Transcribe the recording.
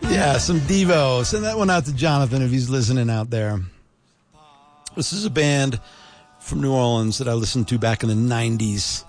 Yeah, some Devo. Send that one out to Jonathan if he's listening out there. This is a band from New Orleans that I listened to back in the 90s.